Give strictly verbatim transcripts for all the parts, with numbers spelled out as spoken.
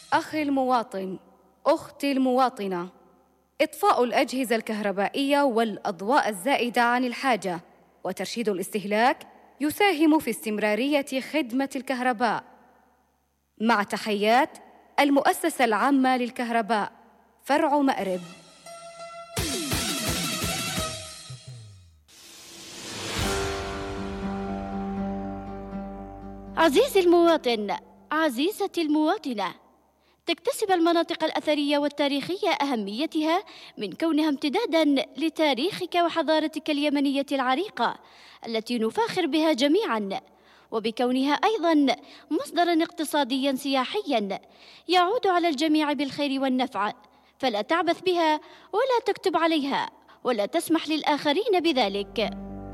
أخي المواطن، أختي المواطنة، إطفاء الأجهزة الكهربائية والأضواء الزائدة عن الحاجة وترشيد الاستهلاك يساهم في استمرارية خدمة الكهرباء. مع تحيات المؤسسة العامة للكهرباء فرع مأرب. عزيزي المواطن، عزيزتي المواطنة، تكتسب المناطق الأثرية والتاريخية أهميتها من كونها امتداداً لتاريخك وحضارتك اليمنية العريقة التي نفاخر بها جميعاً، وبكونها أيضاً مصدراً اقتصادياً سياحياً يعود على الجميع بالخير والنفع، فلا تعبث بها ولا تكتب عليها ولا تسمح للآخرين بذلك.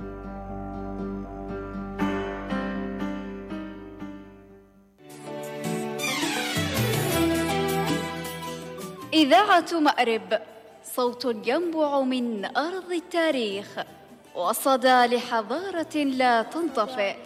إذاعة مأرب، صوت ينبع من أرض التاريخ وصدى لحضارة لا تنطفئ.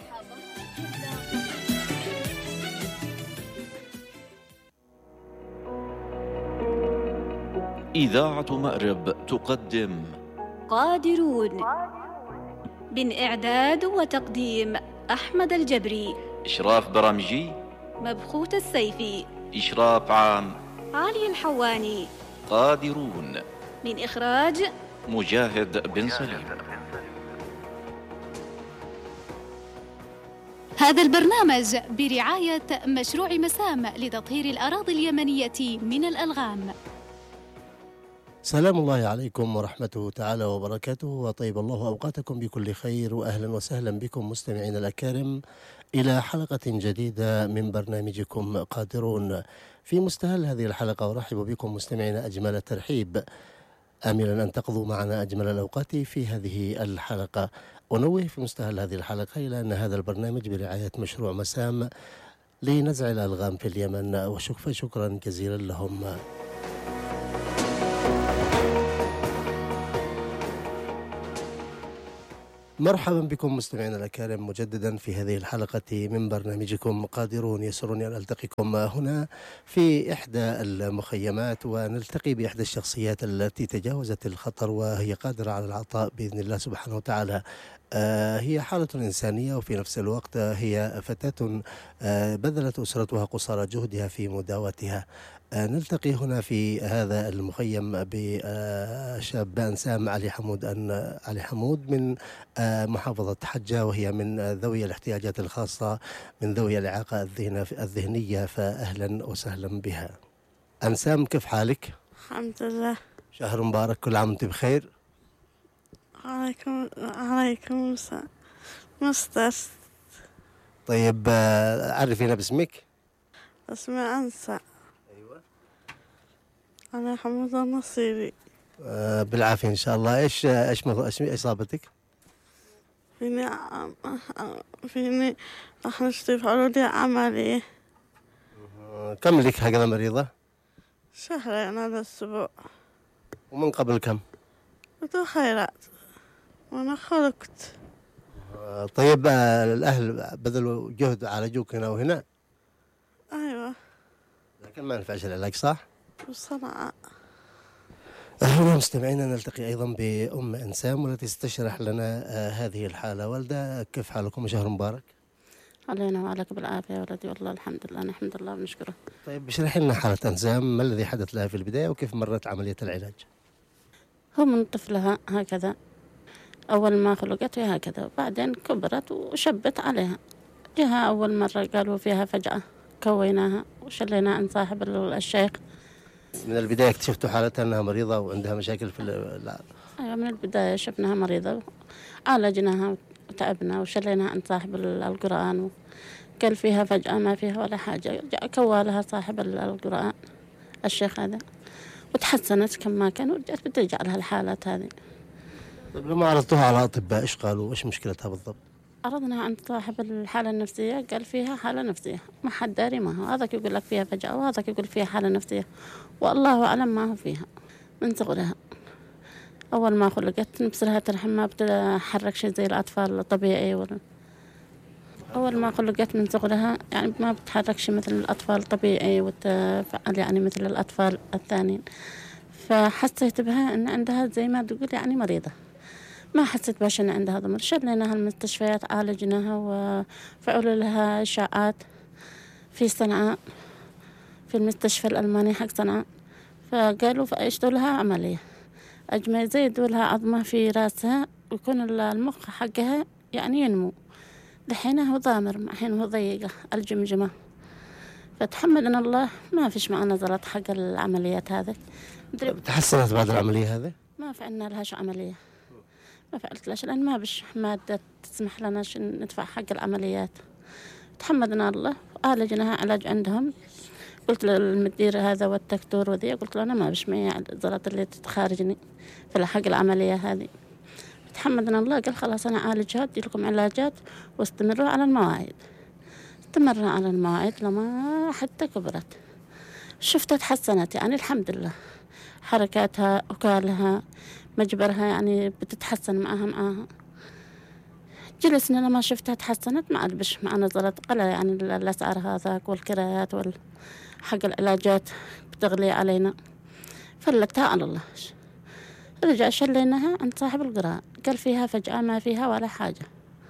إذاعة مأرب تقدم قادرون، من إعداد وتقديم أحمد الجبري، إشراف برامجي مبخوت السيفي، إشراف عام علي الحواني. قادرون، من إخراج مجاهد بن سليم. هذا البرنامج برعاية مشروع مسام لتطهير الأراضي اليمنية من الألغام. سلام الله عليكم ورحمته تعالى وبركاته، وطيب الله أوقاتكم بكل خير، وأهلا وسهلا بكم مستمعين الأكارم إلى حلقة جديدة من برنامجكم قادرون. في مستهل هذه الحلقة أرحب بكم مستمعين أجمل الترحيب، آملا أن تقضوا معنا أجمل الأوقات في هذه الحلقة. أنوه في مستهل هذه الحلقة إلى أن هذا البرنامج برعاية مشروع مسام لنزع الألغام في اليمن، وشكرا جزيلا لهم. مرحبا بكم مستمعينا الأكارم مجددا في هذه الحلقة من برنامجكم قادرون. يسرني أن ألتقيكم هنا في إحدى المخيمات ونلتقي بإحدى الشخصيات التي تجاوزت الخطر وهي قادرة على العطاء بإذن الله سبحانه وتعالى. آه هي حالة إنسانية وفي نفس الوقت هي فتاة آه بذلت أسرتها قصارى جهدها في مداوتها. آه نلتقي هنا في هذا المخيم بشاب أنسام علي حمود أن علي حمود من آه محافظة حجة، وهي من ذوي الاحتياجات الخاصة، من ذوي الإعاقة الذهنية، فأهلا وسهلا بها. أنسام، كيف حالك؟ الحمد لله. شهر مبارك، كل عام وأنت بخير. عليكم عليكم السلام مستر. طيب آه عرفينا باسمك. اسمي أنسى. أيوة. أنا حمود النصيري. آه بالعافية إن شاء الله. إيش إيش إيش إصابتك؟ فيني فيني راح نشتغل على عملية. كم لك هكذا مريضة؟ شهرين هذا الأسبوع. ومن قبل كم؟ بدو خيرات وأنا خلقت. آه طيب آه الأهل بذلوا جهد عالجوك هنا وهنا؟ أيوة. لكن ما نفعش العلاج، صح؟ وصنعاء. هنا مستمعينا نلتقي أيضا بأم أنسام والتي ستشرح لنا آه هذه الحالة. والدة، كيف حالكم؟ شهر مبارك علينا وعليك بالعافية يا ولدي، والله الحمد لله، نحمد الله ونشكره. طيب اشرحي لنا حالة أنسام، ما الذي حدث لها في البداية وكيف مرت عملية العلاج؟ هو من طفلها هكذا، أول ما خلقت هكذا، وبعدين كبرت وشبت عليها. جها أول مرة قالوا فيها فجأة، كويناها وشلينا عن صاحب الشيخ. من البداية اكتشفتوا حالتها أنها مريضة وعندها مشاكل في لا. أيوة، من البداية شفناها مريضة وعالجناها وتعبنا وشليناها عند صاحب القرآن، قال فيها فجأة ما فيها ولا حاجة. جاء كوالها صاحب القرآن الشيخ هذا وتحسنت كما كان، ورجعت بترجع لها الحالات هذه. طيب لما عرضتوها على أطباء إيش قالوا؟ إيش مشكلتها بالضبط؟ عرضنا عند صاحب الحالة النفسية، قال فيها حالة نفسية، ما حد داري ما هو، هذاك يقول لك فيها فجأة وهذاك يقول فيها حالة نفسية، والله أعلم ما هو فيها من صغرها. أول ما خلقت نفسها ترحم، ما بتحرك شيء زي الأطفال الطبيعي ولا. أول ما خلقت من صغرها يعني ما بتحركش مثل الأطفال طبيعي وتفعل يعني مثل الأطفال الثانيين، فحسيت بها أن عندها زي ما تقول يعني مريضة. ما حسيت باش أن عندها ضمر. شليناها المستشفيات، عالجناها وفعلوا لها إشاعات في صنعاء في المستشفى الألماني حق صنعاء، فقالوا فأشتوا لها عملية أجمع يزيدوا لها عظمة في رأسها ويكون المخ حقها يعني ينمو. دحين هو ضامر، الحين هو ضيقة الجمجمة. فتحمدنا الله ما فيش معنا زلط حق العمليات هذه. تحسنت بعد العملية هذه؟ ما فعلنا لهاش عملية، ما فعلت لهاش لأن ما بش مادة تسمح لنا ندفع حق العمليات. تحمدنا الله. عالجناها علاج عندهم. قلت للمدير هذا والدكتور وذي، قلت له أنا ما بش معي الزلط اللي تتخارجني في حق العملية هذه. تحمدنا الله. قال خلاص أنا أعالجها، أدي لكم علاجات واستمروا على المواعيد. استمرنا على المواعيد لما حتى كبرت. شفتها تحسنت يعني الحمد لله. حركاتها، أكالها، مجبرها يعني بتتحسن معها معها. جلسنا لما شفتها تحسنت ما عاد بش معنا زلط قلة يعني الأسعار هذاك والكرايات والحق العلاجات بتغلي علينا. فلتها على الله. رجع شليناها عند صاحب القراء، قال فيها فجأة ما فيها ولا حاجة.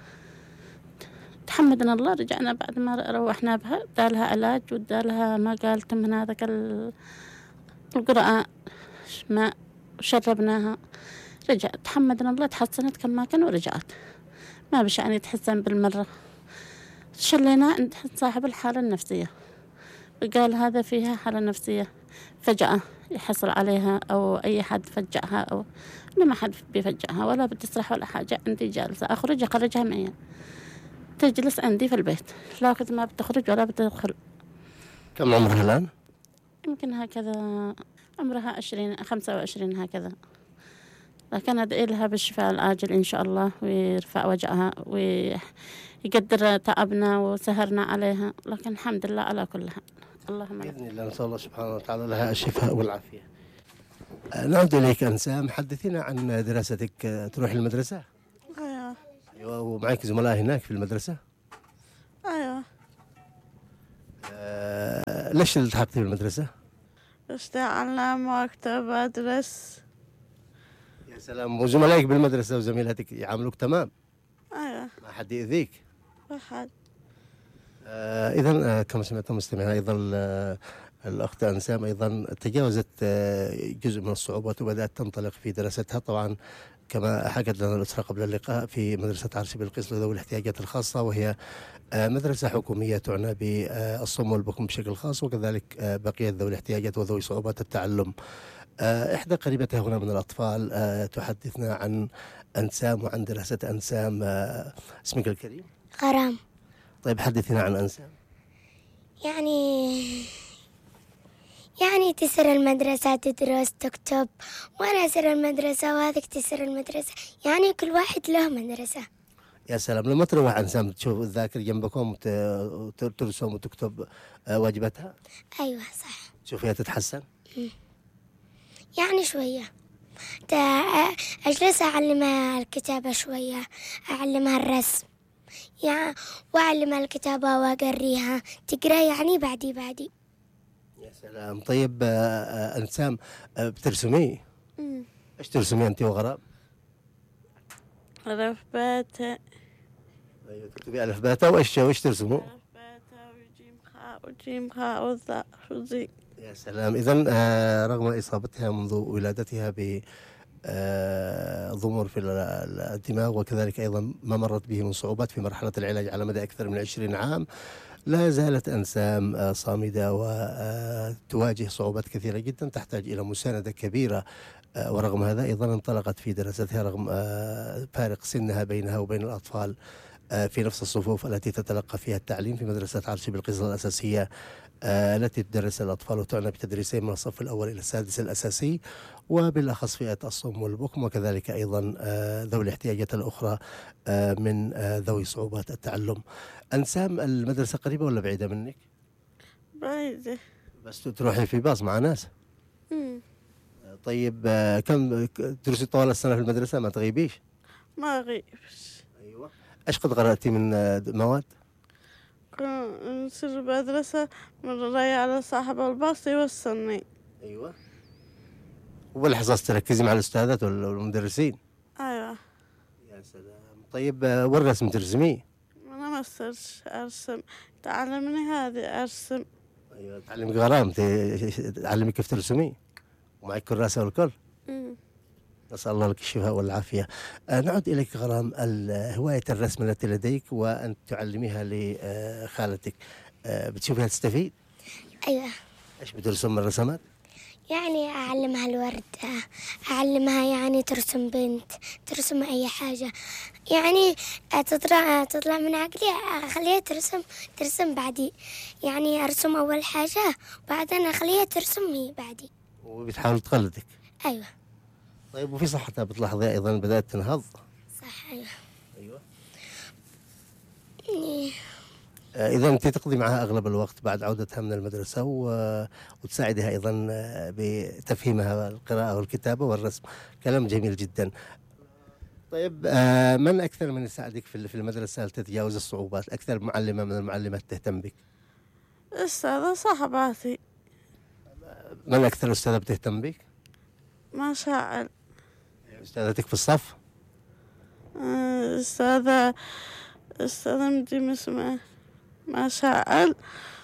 تحمدنا الله. رجعنا بعد ما روحنا بها دالها علاج ودالها ما قالت من هذاك القراء ماء وشربناها. رجعت تحمدنا الله. تحسنت كما كان ورجعت ما بش يعني تحسن بالمرة. شلينا عند صاحب الحالة النفسية، قال هذا فيها حالة نفسية فجأة يحصل عليها أو أي حد فجأها، أو أنا ما حد بيفجأها ولا بتسرح ولا حاجة. عندي جالسة أخرج أخرجها معي، تجلس عندي في البيت لكن ما بتخرج ولا بتدخل. كم عمرها الآن؟ يمكن هكذا عمرها عشرين خمسة وعشرين هكذا. لكن أدعي لها بالشفاء العاجل إن شاء الله، ويرفع وجعها ويقدر تعبنا وسهرنا عليها. لكن الحمد لله على كل حال. اللهم بإذن الله نسأل الله سبحانه وتعالى لها الشفاء والعافية. نعود إليك أنسام، حدثينا عن دراستك. تروح المدرسة؟ أيوة. أيوة. ومعك زملاء هناك في المدرسة؟ أيوة. آه ليش التحقتي بالمدرسة؟ أتعلم وأكتب وأدرس. يا سلام. وزملائك بالمدرسة وزميلاتك يعاملوك تمام؟ أيوة. ما حد يأذيك؟ ما حد. آه إذن آه كما سمعتم مستمعين، أيضا آه الأخت أنسام أيضا تجاوزت آه جزء من الصعوبات وبدأت تنطلق في دراستها. طبعا كما حكت لنا الأسرة قبل اللقاء في مدرسة عرسي بالقيس لذوي الاحتياجات الخاصة، وهي آه مدرسة حكومية تعنى بالصم والبكم بشكل خاص، وكذلك آه بقية ذوي الاحتياجات وذوي صعوبات التعلم. آه إحدى قريبتها هنا من الأطفال آه تحدثنا عن أنسام وعن دراسة أنسام. آه اسمك الكريم؟ غرام. طيب حدثنا عن أنسام. يعني يعني تسر المدرسة تدرس تكتب، وأنا أسر المدرسة وهذيك تسر المدرسة، يعني كل واحد له مدرسة. يا سلام. لما تروح أنسام تشوف الذاكر جنبكم وترسم وتكتب واجباتها؟ أيوة صح. تشوفيها تتحسن؟ يعني شوية. أجلس أعلمها الكتابة شوية، أعلمها الرسم يعني، وأعلمها الكتابة وأقريها تقرأ يعني بعدي بعدي. يا سلام. طيب أنسام بترسمي؟ مم. إيش ترسمي أنت وغرام؟ ألف باتا. أيوة تكتبي ألف باتا. وإيش وإيش ترسموا؟ ألف باتا وجيم خاء وجيم خاء وذاء وزي. يا سلام. إذن آه رغم إصابتها منذ ولادتها ب ضمور في الدماغ، وكذلك أيضا ما مرت به من صعوبات في مرحلة العلاج على مدى أكثر من عشرين عام، لا زالت أنسام صامدة وتواجه صعوبات كثيرة جدا تحتاج إلى مساندة كبيرة. ورغم هذا أيضا انطلقت في دراستها رغم فارق سنها بينها وبين الأطفال في نفس الصفوف التي تتلقى فيها التعليم في مدرسة عرسي بالقيس الأساسية التي تدرس الأطفال وتعنى بتدريسهم من الصف الأول إلى السادس الأساسي، وبالأخص فئة الصم والبكم، وكذلك أيضا ذوي الاحتياجات الأخرى من ذوي صعوبات التعلم. أنسام المدرسة قريبة ولا بعيدة منك؟ بعيدة. بس تروحي في باص مع ناس؟ مم. طيب كم تدرسي طوال السنة في المدرسة ما تغيبيش؟ ما أغيبش. أيوة. إيش قد قرأتي من مواد؟ ممكن نصير مدرسة من على صاحب الباص يوصلني. أيوة. والحصص تركزي مع الأستاذات والمدرسين؟ أيوة. يا سلام. طيب والرسم ترسميه؟ أنا ما أصيرش أرسم، تعلمني هذه أرسم. أيوة. تعلمك غرام تعلمك كيف ترسمي ومعك كراسة والكل. مم. نسأل الله لك الشفاء والعافية. آه نعود إليك غرام، هواية الرسم التي لديك وأن تعلميها لخالتك، آه بتشوفها تستفيد؟ أيوة. إيش بترسم من الرسمات؟ يعني أعلمها الورد، أعلمها يعني ترسم بنت، ترسم أي حاجة، يعني تطلع تطلع من عقلي أخليها ترسم ترسم بعدي، يعني أرسم أول حاجة وبعدين أخليها ترسم هي بعدي. وبتحاول تقلدك؟ أيوة. طيب وفي صحتها بتلاحظي أيضا بدأت تنهض؟ صح. أيوة. أيوة. إيه. إذا أنت تقضي معها أغلب الوقت بعد عودتها من المدرسة وتساعدها أيضا بتفهيمها القراءة والكتابة والرسم، كلام جميل جدا. طيب من أكثر من يساعدك في المدرسة لتتجاوز الصعوبات؟ أكثر معلمة من المعلمات تهتم بك؟ أستاذة صاحباتي. من أكثر أستاذة بتهتم بك؟ ما شاء. أستاذتك في الصف؟ أستاذة أستاذة مدي اسمها ما شاء.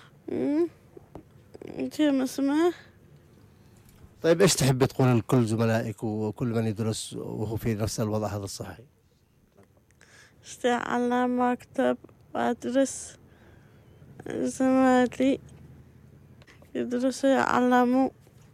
مدي اسمها. طيب إيش تحب تقول لكل زملائك وكل من يدرس وهو في نفس الوضع هذا الصحي؟ أتعلم وأكتب وأدرس، زملائي يدرسوا يعلموا.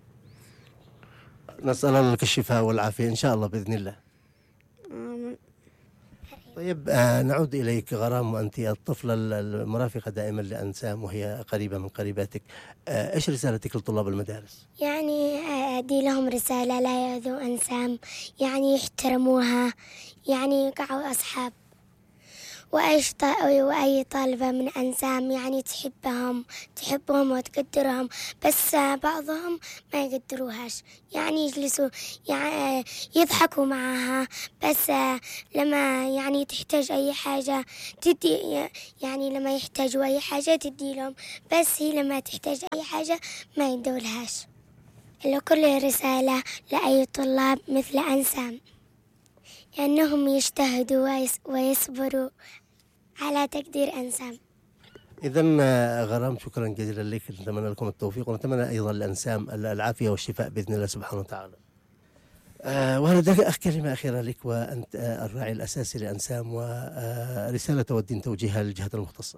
نسأل الله لك الشفاء والعافية إن شاء الله بإذن الله. آمين. طيب آه نعود إليك غرام، وأنت الطفلة المرافقة دائما لأنسام وهي قريبة من قريباتك، آه إيش رسالتك لطلاب المدارس؟ يعني أدي لهم رسالة لا يؤذوا أنسام، يعني يحترموها، يعني يقعوا أصحاب، وأيش وأي طالبة من أنسام يعني تحبهم تحبهم وتقدرهم، بس بعضهم ما يقدروهاش، يعني يجلسوا يعني يضحكوا معها، بس لما يعني تحتاج أي حاجة تدي، يعني لما يحتاجوا أي حاجة تدي لهم، بس هي لما تحتاج أي حاجة ما يدولهاش. لكل رسالة لأي طلاب مثل أنسام، لأنهم يجتهدوا ويصبروا على تقدير أنسام. إذا غرام شكرا جزيلا لك، نتمنى لكم التوفيق ونتمنى أيضا لأنسام العافية والشفاء بإذن الله سبحانه وتعالى. آه وهذا أخ كلمة أخيرة لك، وأنت آه الراعي الأساسي لأنسام، ورسالة تودين توجيهها للجهات المختصة.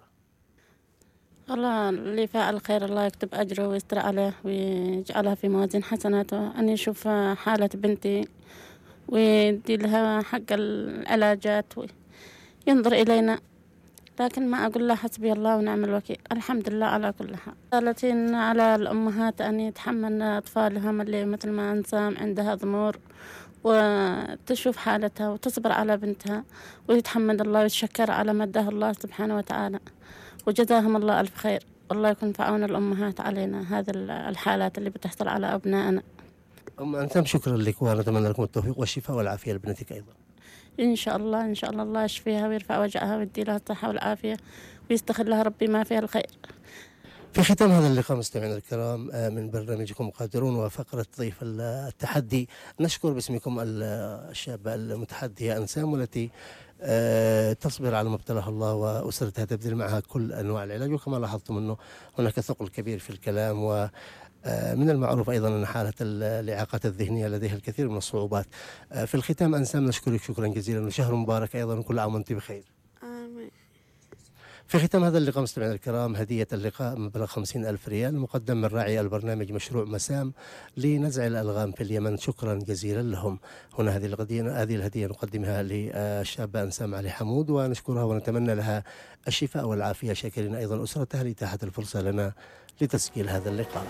الله اللي فعل خير الله يكتب أجره ويستر عليه ويجعلها في موازين حسناته، أن يشوف حالة بنتي ويدي لها حق العلاجات وينظر إلينا، لكن ما أقول له حسبي الله ونعم الوكيل، الحمد لله على كل حال. ثالثين على الأمهات أن يتحملن أطفالهم اللي مثل ما أنسام عندها ضمور، وتشوف حالتها وتصبر على بنتها ويتحمد الله ويتشكر على مده الله سبحانه وتعالى، وجزاهم الله ألف خير، والله يكون في عون الأمهات علينا هذه الحالات اللي بتحصل على أبنائنا. أم أنسام شكرا لك، ونتمنى لكم التوفيق والشفاء والعافية لبنتك أيضا. إن شاء الله إن شاء الله الله يشفيها ويرفع وجعها ويدي لها الصحة والعافية ويستخلها ربي ما فيها الخير. في ختام هذا اللقاء مستمعينا الكرام من برنامجكم قادرون وفقرة ضيف التحدي، نشكر باسمكم الشابة المتحدية أنسام، والتي تصبر على ما ابتلاها الله وأسرتها تبذل معها كل أنواع العلاج، وكما لاحظتم أنه هناك ثقل كبير في الكلام، و من المعروف أيضا أن حالة الإعاقات الذهنية لديها الكثير من الصعوبات. في الختام أنسام نشكرك شكرا جزيلا، وشهر مبارك أيضا، وكل عام وأنت بخير. آمين. في ختام هذا اللقاء مستمعينا الكرام، هدية اللقاء مبلغ خمسين ألف ريال مقدم من راعي البرنامج مشروع مسام لنزع الألغام في اليمن، شكرا جزيلا لهم. هنا هذه الهدية هذه الهدية نقدمها للشابة أنسام علي حمود، ونشكرها ونتمنى لها الشفاء والعافية، شاكرين أيضا أسرتها لإتاحة الفرصة لنا لتسجيل هذا اللقاء.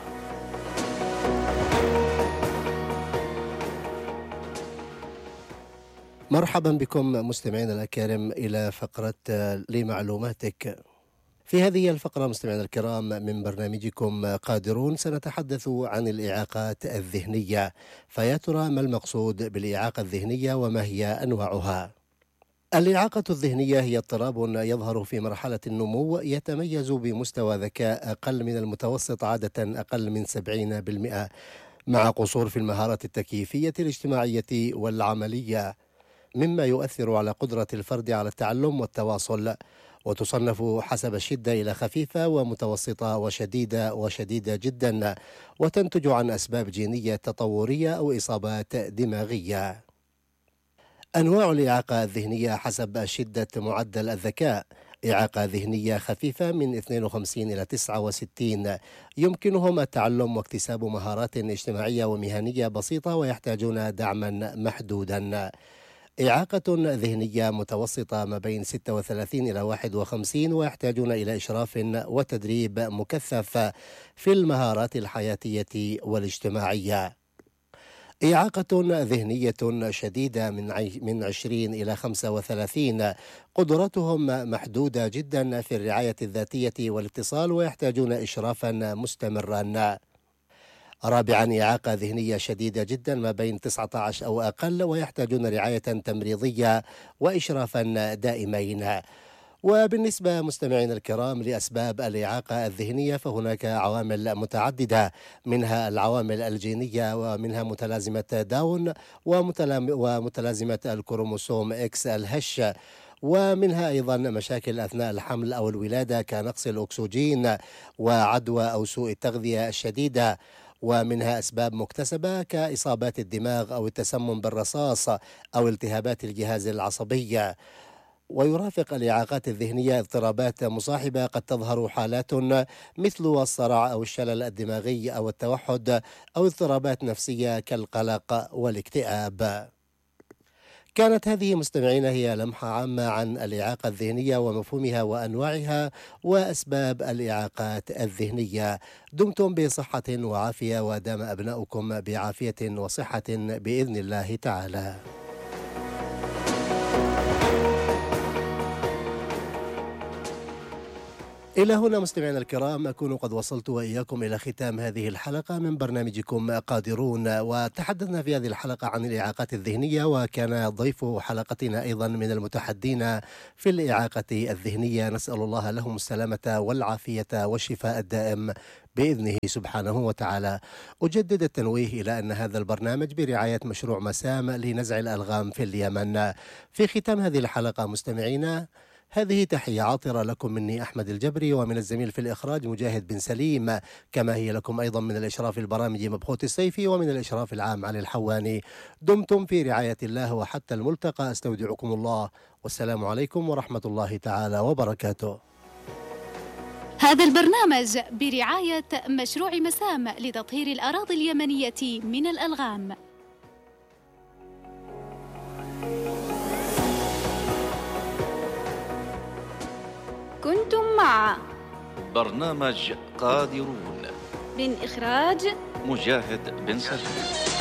مرحبا بكم مستمعينا الأكارم إلى فقرة لمعلوماتك. في هذه الفقرة مستمعينا الكرام من برنامجكم قادرون سنتحدث عن الإعاقات الذهنية، فيا ترى ما المقصود بالإعاقة الذهنية وما هي أنواعها؟ الإعاقة الذهنية هي اضطراب يظهر في مرحلة النمو يتميز بمستوى ذكاء أقل من المتوسط، عادة أقل من سبعين بالمئة، مع قصور في المهارات التكييفية الاجتماعية والعملية، مما يؤثر على قدرة الفرد على التعلم والتواصل. وتصنف حسب الشدة إلى خفيفة ومتوسطة وشديدة وشديدة جدا، وتنتج عن أسباب جينية تطورية أو إصابات دماغية. أنواع الإعاقة الذهنية حسب شدة معدل الذكاء: إعاقة ذهنية خفيفة من اثنين وخمسين إلى تسعة وستين، يمكنهم التعلم واكتساب مهارات اجتماعية ومهنية بسيطة ويحتاجون دعما محدودا. إعاقة ذهنية متوسطة ما بين ستة وثلاثين إلى واحد وخمسين، ويحتاجون إلى إشراف وتدريب مكثف في المهارات الحياتية والاجتماعية. إعاقة ذهنية شديدة من من عشرين إلى خمسة وثلاثين، قدرتهم محدودة جدا في الرعاية الذاتية والاتصال، ويحتاجون إشرافا مستمرا. رابعا، إعاقة ذهنية شديدة جدا ما بين تسعة عشر أو أقل، ويحتاجون رعاية تمريضية وإشرافا دائمين. وبالنسبة مستمعينا الكرام لأسباب الإعاقة الذهنية، فهناك عوامل متعددة، منها العوامل الجينية، ومنها متلازمة داون ومتلازمة الكروموسوم إكس الهش، ومنها أيضا مشاكل أثناء الحمل أو الولادة كنقص الأكسجين وعدوى أو سوء التغذية الشديدة، ومنها أسباب مكتسبة كإصابات الدماغ أو التسمم بالرصاص أو التهابات الجهاز العصبي. ويرافق الإعاقات الذهنية اضطرابات مصاحبة، قد تظهر حالات مثل الصرع أو الشلل الدماغي أو التوحد أو اضطرابات نفسية كالقلق والاكتئاب. كانت هذه مستمعين هي لمحة عامة عن الإعاقة الذهنية ومفهومها وأنواعها وأسباب الإعاقات الذهنية. دمتم بصحة وعافية، ودام أبناؤكم بعافية وصحة بإذن الله تعالى. إلى هنا مستمعينا الكرام أكون قد وصلت وإياكم إلى ختام هذه الحلقة من برنامجكم قادرون، وتحدثنا في هذه الحلقة عن الإعاقات الذهنية، وكان ضيف حلقتنا أيضا من المتحدين في الإعاقة الذهنية. نسأل الله لهم السلامة والعافية والشفاء الدائم بإذنه سبحانه وتعالى. أجدد التنويه إلى أن هذا البرنامج برعاية مشروع مسام لنزع الألغام في اليمن. في ختام هذه الحلقة مستمعينا، هذه تحية عاطرة لكم مني أحمد الجبري، ومن الزميل في الإخراج مجاهد بن سليم، كما هي لكم أيضا من الإشراف البرامج مبخوت السيفي، ومن الإشراف العام علي الحواني. دمتم في رعاية الله، وحتى الملتقى أستودعكم الله، والسلام عليكم ورحمة الله تعالى وبركاته. هذا البرنامج برعاية مشروع مسام لتطهير الأراضي اليمنية من الألغام. كنتم مع برنامج قادرون من إخراج مجاهد بن سليم.